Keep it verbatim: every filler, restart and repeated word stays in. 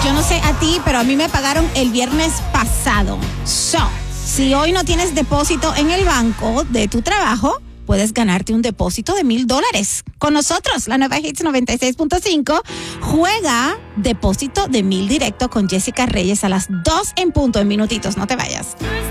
yo no sé a ti, pero a mí me pagaron el viernes pasado. So, si hoy no tienes depósito en el banco de tu trabajo, puedes ganarte un depósito de mil dólares. Con nosotros, la nueva Hits noventa y seis punto cinco, juega depósito de mil directo con Jessica Reyes a las dos en punto, en minutitos. No te vayas.